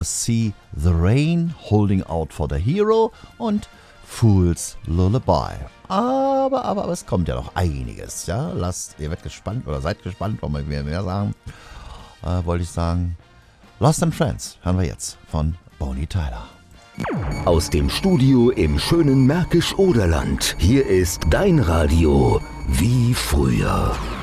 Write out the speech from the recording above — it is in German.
See the Rain, Holding Out for the Hero und Fool's Lullaby. Aber es kommt ja noch einiges, ja. Ihr werdet gespannt oder seid gespannt, wollen wir mehr sagen. Wollte ich sagen, Lost in Friends hören wir jetzt von Bonnie Tyler. Aus dem Studio im schönen Märkisch-Oderland. Hier ist dein Radio wie früher.